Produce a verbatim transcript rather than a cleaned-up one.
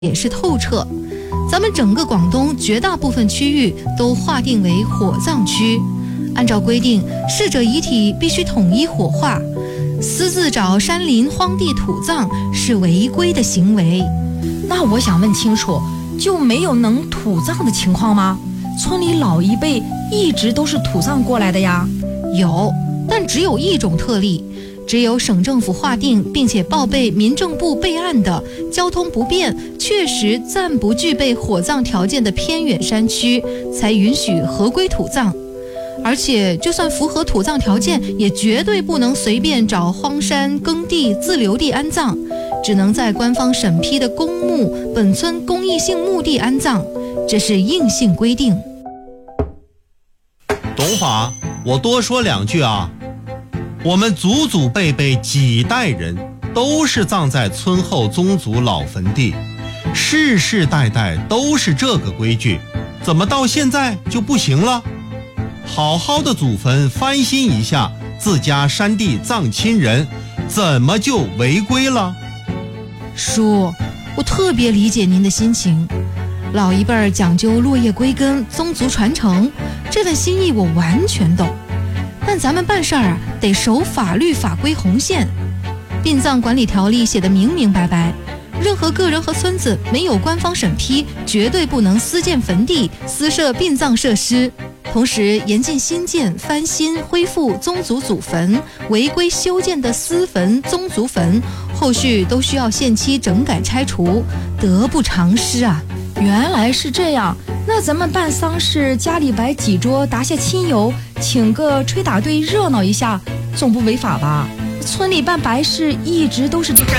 也是透彻。咱们整个广东绝大部分区域都划定为火葬区，按照规定，逝者遗体必须统一火化，私自找山林荒地土葬是违规的行为。 那我想问清楚，就没有能土葬的情况吗？村里老一辈一直都是土葬过来的呀。 有，但只有一种特例，只有省政府划定并且报备民政部备案的交通不便、确实暂不具备火葬条件的偏远山区，才允许合规土葬。而且就算符合土葬条件，也绝对不能随便找荒山耕地自留地安葬，只能在官方审批的公墓、本村公益性墓地安葬，这是硬性规定。 董华，我多说两句啊。我们祖祖辈辈几代人都是葬在村后宗族老坟地，世世代代都是这个规矩，怎么到现在就不行了？好好的祖坟翻新一下，自家山地葬亲人，怎么就违规了？ 叔，我特别理解您的心情，老一辈儿讲究落叶归根、宗族传承，这份心意我完全懂。但咱们办事儿啊，得守法律法规红线。殡葬管理条例写得明明白白，任何个人和村子没有官方审批，绝对不能私建坟地、私设殡葬设施。同时严禁新建、翻新、恢复宗族祖坟，违规修建的私坟、宗族坟，后续都需要限期整改拆除，得不偿失啊！ 原来是这样，那咱们办丧事，家里摆几桌，答谢亲友，请个吹打队热闹一下，总不违法吧？村里办白事一直都是这个。